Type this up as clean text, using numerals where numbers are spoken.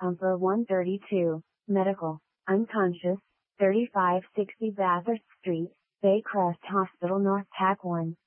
Comfort 132, Medical, unconscious, 3560 Bathurst Street, Baycrest Hospital North, TAC 1.